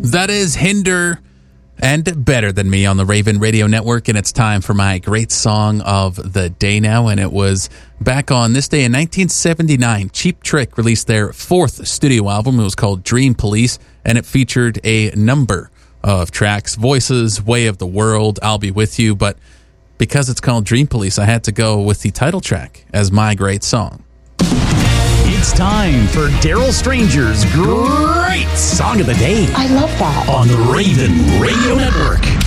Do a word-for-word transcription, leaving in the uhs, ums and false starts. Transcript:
That is Hinder and Better Than Me on the Raven Radio Network, and it's time for my great song of the day now, and it was back on this day in nineteen seventy-nine. Cheap Trick released their fourth studio album. It was called Dream Police, and it featured a number of tracks: Voices, Way of the World, I'll Be With You, but because it's called Dream Police, I had to go with the title track as my great song. It's time for Daryl Stranger's Great Song of the Day. I love that. On the Raven Radio Network.